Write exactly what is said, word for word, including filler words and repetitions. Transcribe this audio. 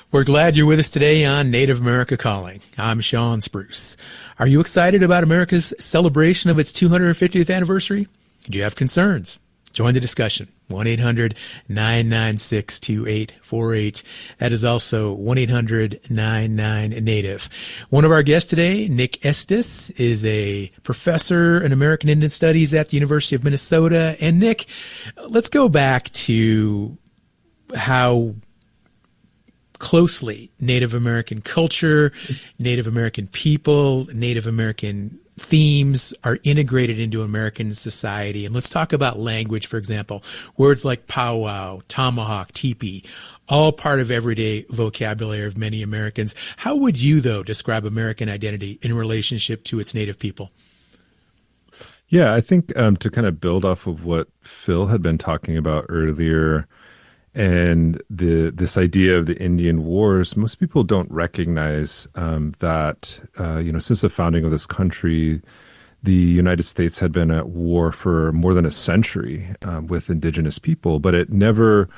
We're glad you're with us today on Native America Calling. I'm Sean Spruce. Are you excited about America's celebration of its two hundred fiftieth anniversary? Do you have concerns? Join the discussion. one eight hundred nine nine six two eight four eight. That is also one eight hundred nine nine native. One of our guests today, Nick Estes, is a professor in American Indian Studies at the University of Minnesota. And Nick, let's go back to how closely Native American culture, Native American people, Native American themes are integrated into American society. And let's talk about language, for example. Words like powwow, tomahawk, teepee, all part of everyday vocabulary of many Americans. How would you, though, describe American identity in relationship to its Native people? Yeah, I think um, to kind of build off of what Phil had been talking about earlier, and the this idea of the Indian Wars, most people don't recognize um, that, uh, you know, since the founding of this country, the United States had been at war for more than a century um, with indigenous people, but it never